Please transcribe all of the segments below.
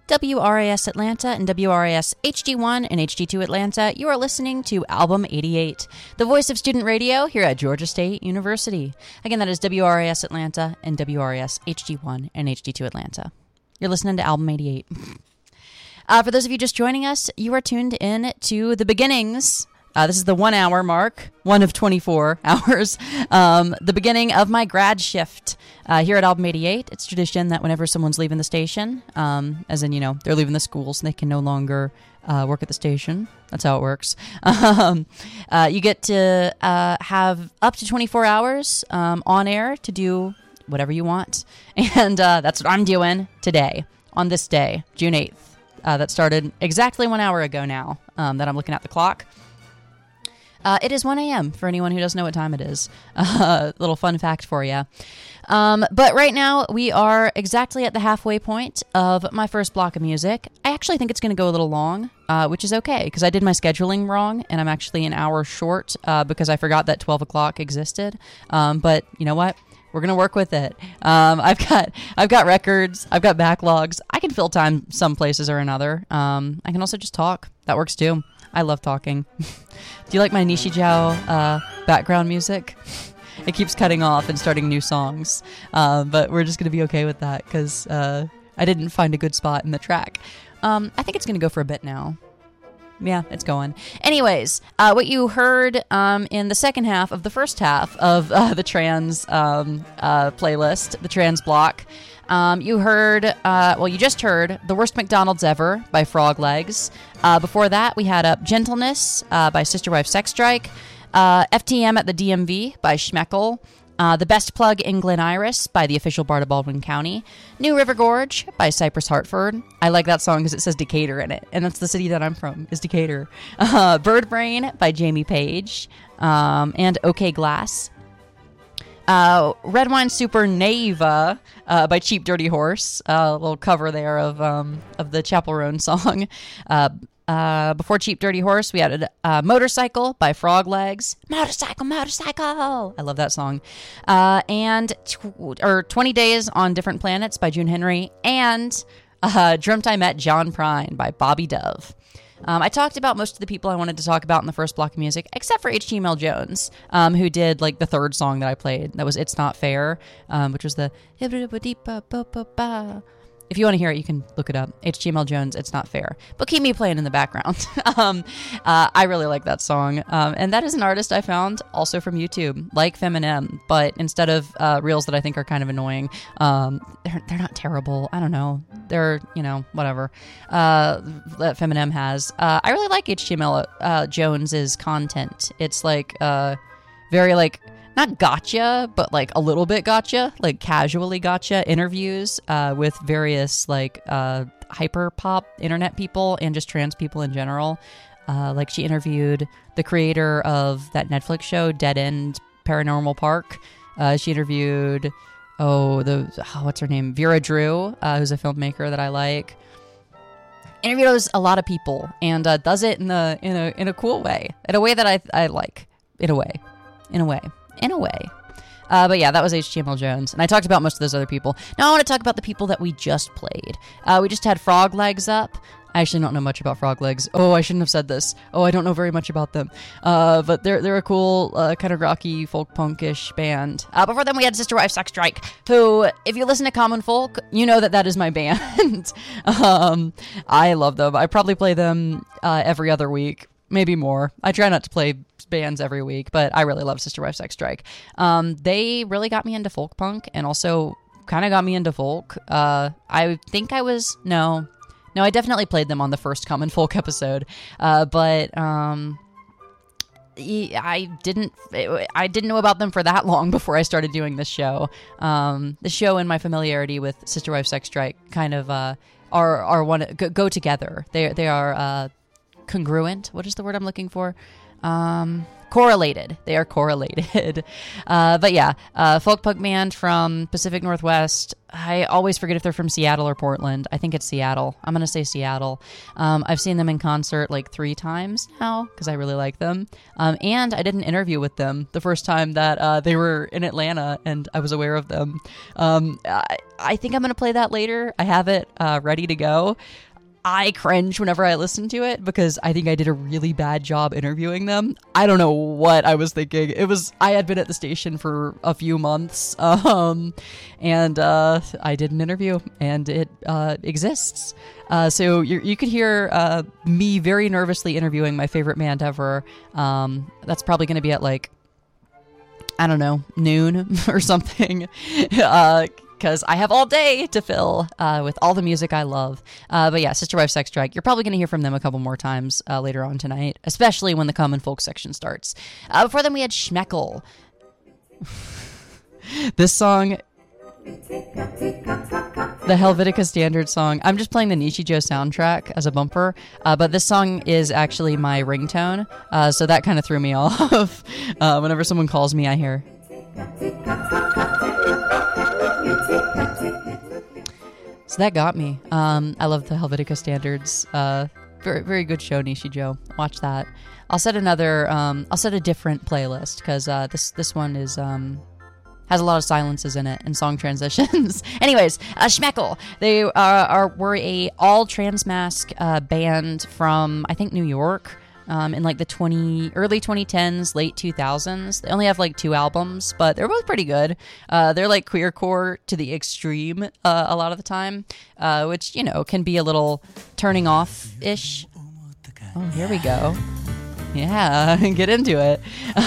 WRAS Atlanta and WRAS HD1 and HD2 Atlanta. You are listening to Album 88, the voice of student radio here at Georgia State University. Again, that is WRAS Atlanta and WRAS HD1 and HD2 Atlanta. You're listening to Album 88. For those of you just joining us, you are tuned in to the beginnings. This is the 1 hour mark, one of 24 hours, the beginning of my grad shift here at Album 88. It's tradition that whenever someone's leaving the station, as in, they're leaving the schools and they can no longer work at the station. That's how it works. You get to have up to 24 hours on air to do whatever you want. And that's what I'm doing today, on this day, June 8th. That started exactly 1 hour ago now that I'm looking at the clock. It is 1 a.m. for anyone who doesn't know what time it is. Little fun fact for you. But right now, we are exactly at the halfway point of my first block of music. I actually think it's going to go a little long, which is okay, because I did my scheduling wrong, and I'm actually an hour short because I forgot that 12 o'clock existed. But you know what? We're going to work with it. I've got records. I've got backlogs. I can fill time some places or another. I can also just talk. That works too. I love talking. Do you like my Nishijou background music? It keeps cutting off and starting new songs. But we're just going to be okay with that because I didn't find a good spot in the track. I think it's going to go for a bit now. Yeah, it's going. Anyways, what you heard in the second half of the first half of the trans playlist, the trans block, you just heard The Worst McDonald's Ever by Frog Legs. Before that, we had Gentleness by Sister Wife Sex Strike, FTM at the DMV by Schmeckel, The Best Plug in Glen Iris by the official Bard of Baldwin County, New River Gorge by Cypress Hartford. I like that song because it says Decatur in it, and that's the city that I'm from, is Decatur. Bird Brain by Jamie Page, and OK Glass. Red Wine Supernova by Cheap Dirty Horse, a little cover there of the Chapel Roan song. Before Cheap Dirty Horse, we had Motorcycle by Frog Legs. Motorcycle, motorcycle. I love that song. And 20 Days on Different Planets by June Henry. And Dreamt I Met John Prine by Bobby Dove. I talked about most of the people I wanted to talk about in the first block of music, except for HTML Jones, who did like the third song that I played. That was It's Not Fair, which was the... If you want to hear it, you can look it up. HTML Jones, It's Not Fair. But keep me playing in the background. I really like that song. And that is an artist I found also from YouTube, like Feminem. But instead of reels that I think are kind of annoying, they're not terrible. I don't know. They're, whatever. That Feminem has. I really like HTML Jones's content. It's like very like... not gotcha, but like a little bit gotcha, like casually gotcha interviews with various like hyper pop internet people and just trans people in general. Like she interviewed the creator of that Netflix show, Dead End Paranormal Park. She interviewed, what's her name? Vera Drew, who's a filmmaker that I like. Interviews a lot of people and does it in a cool way, in a way that I like, in a way. But yeah, that was HTML Jones. And I talked about most of those other people. Now I want to talk about the people that we just played. We just had Frog Legs up. I actually don't know much about Frog Legs. Oh, I shouldn't have said this. Oh, I don't know very much about them. But they're a cool, kind of rocky, folk punkish band. Before them, we had Sister Wife Sex Strike, who, if you listen to Common Folk, you know that is my band. I love them. I probably play them every other week. Maybe more. I try not to play bands every week, but I really love Sister Wife Sex Strike. They really got me into folk punk and also kind of got me into folk. I think I was... No, I definitely played them on the first Common Folk episode. But I didn't know about them for that long before I started doing this show. The show and my familiarity with Sister Wife Sex Strike kind of are one go together. They are congruent. What is the word I'm looking for? Correlated. They are correlated. But yeah, folk punk band from Pacific Northwest. I always forget if they're from Seattle or Portland. I think it's Seattle. I'm going to say Seattle. I've seen them in concert like 3 times now because I really like them. And I did an interview with them the first time that they were in Atlanta and I was aware of them. I think I'm going to play that later. I have it ready to go. I cringe whenever I listen to it because I think I did a really bad job interviewing them. I don't know what I was thinking. I had been at the station for a few months, and I did an interview, and it exists. So you could hear me very nervously interviewing my favorite band ever. That's probably going to be at like, I don't know, noon or something. Because I have all day to fill with all the music I love. But yeah, Sister Wife Sex Strike, you're probably going to hear from them a couple more times later on tonight, especially when the common folk section starts. Before then, we had Schmeckel. This song, the Helvetica Standard song. I'm just playing the Nishijo soundtrack as a bumper, but this song is actually my ringtone, so that kind of threw me off. Whenever someone calls me, I hear... So that got me. I love the Helvetica Standards. Very, very good show, Nishijo. Watch that. I'll set a different playlist because this one is has a lot of silences in it and song transitions. Anyways, Schmeckel. They were a all transmask band from I think New York. In like the early 2010s, late 2000s. They only have like 2 albums, but they're both pretty good. They're like queercore to the extreme a lot of the time, which, you know, can be a little turning off-ish. Oh, here we go. Yeah, get into it.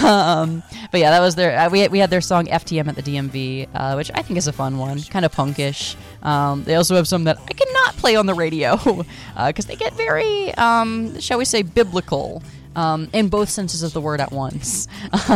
But yeah, that was their. We had their song FTM at the DMV, which I think is a fun one, kind of punkish. They also have some that I cannot play on the radio because they get very, shall we say, biblical. In both senses of the word at once.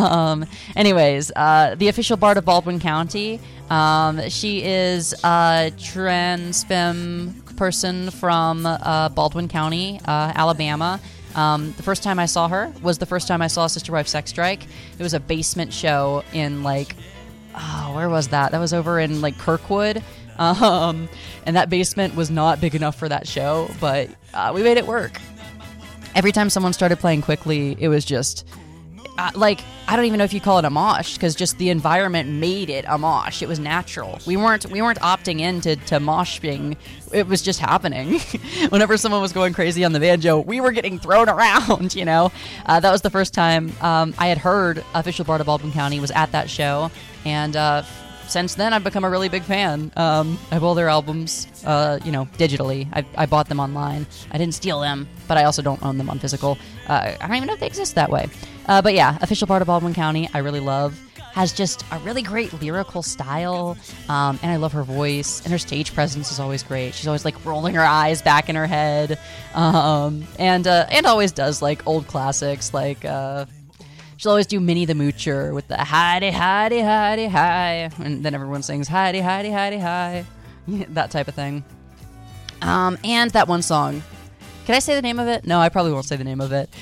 Anyways, the official bard of Baldwin County. She is a trans femme person from Baldwin County, Alabama. The first time I saw her was the first time I saw Sister Wife Sex Strike. It was a basement show in like, where was that? That was over in like Kirkwood. And that basement was not big enough for that show, but we made it work. Every time someone started playing quickly, it was just like, I don't even know if you call it a mosh, because just the environment made it a mosh. It was natural. We weren't opting into moshing. It was just happening. Whenever someone was going crazy on the banjo, we were getting thrown around, you know. That was the first time I had heard Official Bard of Baldwin County was at that show, and since then I've become a really big fan. I have all their albums, digitally. I bought them online. I didn't steal them, but I also don't own them on physical. I don't even know if they exist that way. But yeah, Official Bard of Baldwin County, I really love. Has just a really great lyrical style, and I love her voice, and her stage presence is always great. She's always like rolling her eyes back in her head, and always does like old classics like. She'll always do Minnie the Moocher with the hidey, hidey, hidey, hi. And then everyone sings hidey, hidey, hidey, hi. That type of thing. And that one song. Can I say the name of it? No, I probably won't say the name of it.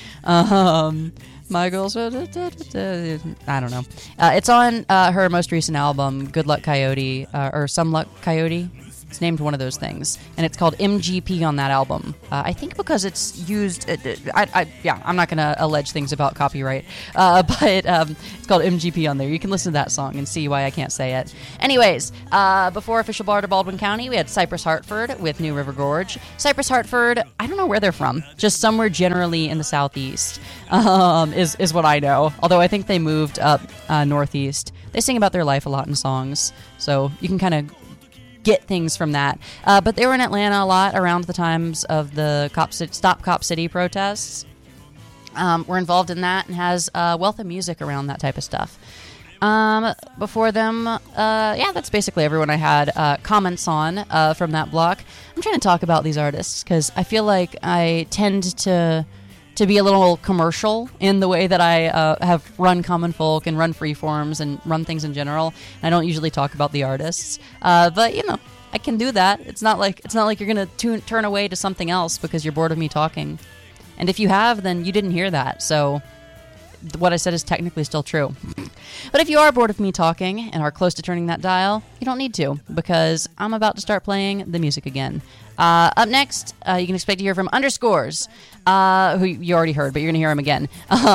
My girl's... I don't know. It's on her most recent album, Good Luck Coyote, or Some Luck Coyote. It's named one of those things, and it's called MGP on that album. I think because it's used... I'm not going to allege things about copyright, but it's called MGP on there. You can listen to that song and see why I can't say it. Anyways, before Official Bard of Baldwin County, we had Cypress Hartford with New River Gorge. Cypress Hartford, I don't know where they're from, just somewhere generally in the southeast, is what I know. Although I think they moved up northeast. They sing about their life a lot in songs, so you can kind of get things from that. But they were in Atlanta a lot around the times of the Stop Cop City protests. We're involved in that and has a wealth of music around that type of stuff. Before them, that's basically everyone I had comments on from that block. I'm trying to talk about these artists because I feel like I tend to be a little commercial in the way that I have run Common Folk and run Freeforms and run things in general. And I don't usually talk about the artists, but you know, I can do that. It's not like you're gonna turn away to something else because you're bored of me talking. And if you have, then you didn't hear that. So what I said is technically still true. But if you are bored of me talking and are close to turning that dial, you don't need to, because I'm about to start playing the music again. Up next, you can expect to hear from Underscores, who you already heard, but you're going to hear him again.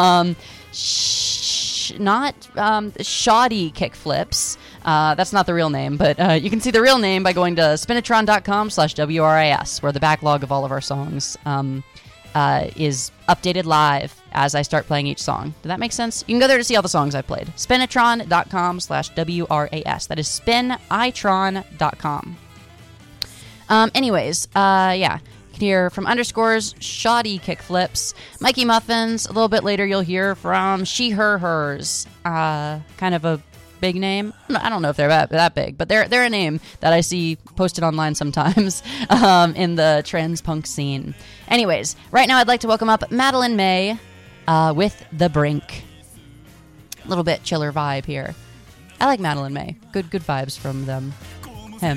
Shoddy Kickflips. That's not the real name, but you can see the real name by going to spinatron.com/WRIS, where the backlog of all of our songs is updated live as I start playing each song. Did that make sense? You can go there to see all the songs I played. Spinatron.com/WRAS. That is spinitron.com. Anyways, yeah. You can hear from Underscores, Shoddy Kickflips, Mikey Muffins. A little bit later, you'll hear from She, Her, Hers. Kind of a big name. I don't know if they're that big, but they're a name that I see posted online sometimes in the trans punk scene. Anyways, right now I'd like to welcome up Madeline May with The Brink. A little bit chiller vibe here. I like Madeline May. Good vibes from them.